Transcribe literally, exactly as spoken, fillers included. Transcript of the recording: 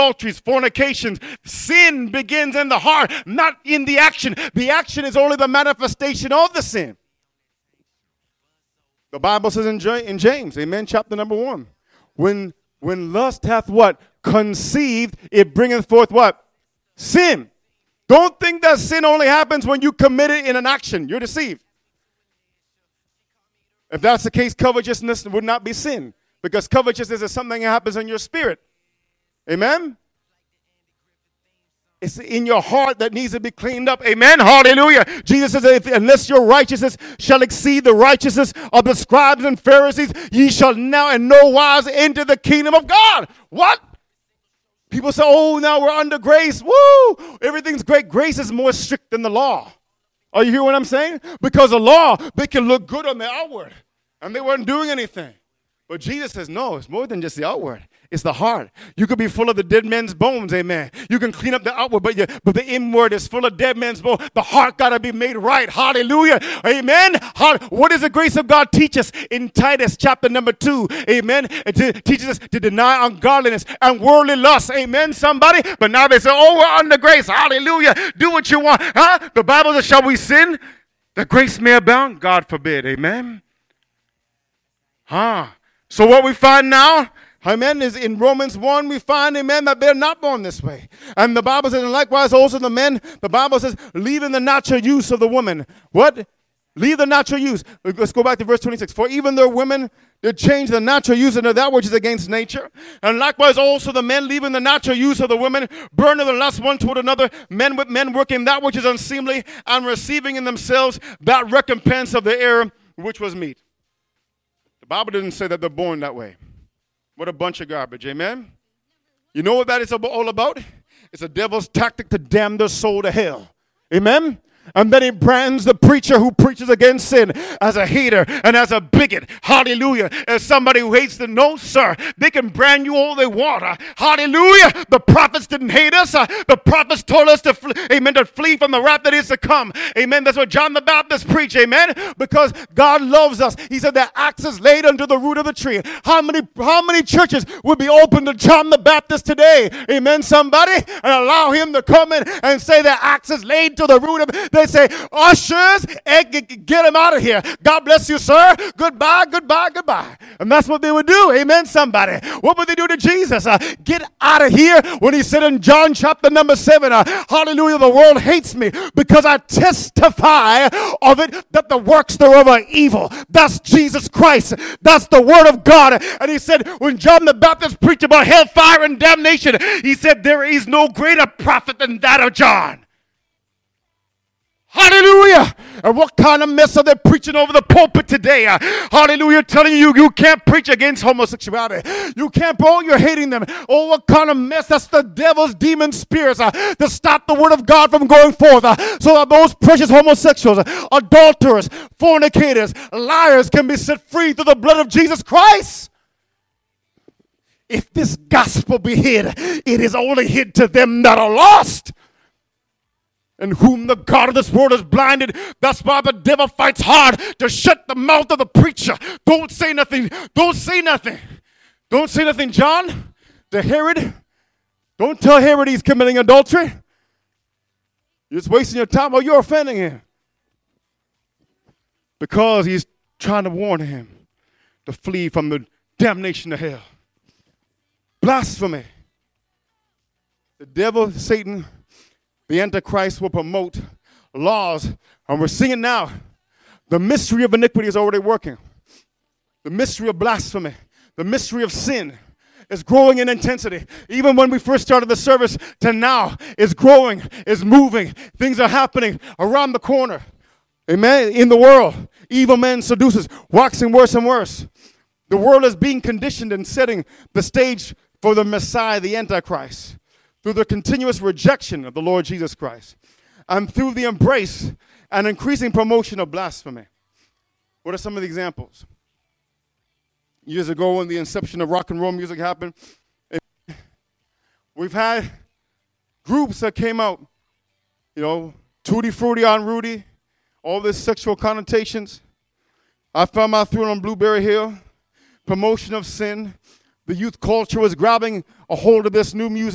adulteries, fornications. Sin begins in the heart, not in the action. The action is only the manifestation of the sin. The Bible says in, J- in James, amen, chapter number one, when, when lust hath what? Conceived, it bringeth forth what? Sin. Don't think that sin only happens when you commit it in an action. You're deceived. If that's the case, covetousness would not be sin, because covetousness is something that happens in your spirit. Amen? It's in your heart that needs to be cleaned up. Amen? Hallelujah. Jesus says, if, unless your righteousness shall exceed the righteousness of the scribes and Pharisees, ye shall now in no wise enter the kingdom of God. What? People say, oh, now we're under grace. Woo! Everything's great. Grace is more strict than the law. Are you hearing what I'm saying? Because the law, they can look good on the outward, and they weren't doing anything. But Jesus says, no, it's more than just the outward. It's the heart. You could be full of the dead men's bones, amen. You can clean up the outward, but, you, but the inward is full of dead men's bones. The heart got to be made right. Hallelujah. Amen. What does the grace of God teach us in Titus chapter number two? Amen. It teaches us to deny ungodliness and worldly lust. Amen, somebody. But now they say, oh, we're under grace. Hallelujah. Do what you want. Huh? The Bible says, shall we sin that grace may abound? God forbid. Amen. Huh. So what we find now, amen, is in Romans one, we find, amen, that they're not born this way. And the Bible says, and likewise also the men, the Bible says, leaving the natural use of the woman. What? Leave the natural use. Let's go back to verse twenty-six. For even though women did change the natural use into that which is against nature. And likewise also the men, leaving the natural use of the women, burning the lust one toward another, men with men working that which is unseemly, and receiving in themselves that recompense of the error which was meet. The Bible didn't say that they're born that way. What a bunch of garbage, amen? You know what that is all about? It's a devil's tactic to damn their soul to hell, amen? And then he brands the preacher who preaches against sin as a hater and as a bigot. Hallelujah. As somebody who hates the no, sir. They can brand you all they want. Uh, hallelujah. The prophets didn't hate us. Uh, the prophets told us to, fl- amen, to flee from the wrath that is to come. Amen. That's what John the Baptist preached. Amen. Because God loves us. He said that axe is laid under the root of the tree. How many, how many churches would be open to John the Baptist today? Amen, somebody? And allow him to come in and say that axe is laid to the root of it. They say, ushers, get him out of here. God bless you, sir. Goodbye, goodbye, goodbye. And that's what they would do. Amen, somebody. What would they do to Jesus? Uh, get out of here. When he said in John chapter number seven, uh, hallelujah, the world hates me because I testify of it that the works thereof are evil. That's Jesus Christ. That's the word of God. And he said, when John the Baptist preached about hellfire and damnation, he said, there is no greater prophet than that of John. Hallelujah. And what kind of mess are they preaching over the pulpit today? Uh, hallelujah. Telling you you can't preach against homosexuality. You can't, bro. You're hating them. Oh, what kind of mess. That's the devil's demon spirits uh, to stop the word of God from going forth. Uh, so that those precious homosexuals, uh, adulterers, fornicators, liars can be set free through the blood of Jesus Christ. If this gospel be hid, it is only hid to them that are lost, and whom the God of this world has blinded. That's why the devil fights hard to shut the mouth of the preacher. Don't say nothing. Don't say nothing. Don't say nothing, John, to Herod. Don't tell Herod he's committing adultery. You're just wasting your time. Oh, you're offending him. Because he's trying to warn him to flee from the damnation of hell. Blasphemy. The devil, Satan, the Antichrist will promote laws, and we're seeing it now. The mystery of iniquity is already working. The mystery of blasphemy, the mystery of sin is growing in intensity. Even when we first started the service to now, it's growing, it's moving. Things are happening around the corner. Amen. In the world, evil men seduces, waxing worse and worse. The world is being conditioned and setting the stage for the Messiah, the Antichrist, through the continuous rejection of the Lord Jesus Christ, and through the embrace and increasing promotion of blasphemy. What are some of the examples? Years ago, when the inception of rock and roll music happened, we've had groups that came out, you know, Tutti Frutti on Rudy, all this sexual connotations. I found my through on Blueberry Hill, promotion of sin. The youth culture was grabbing a hold of this new music.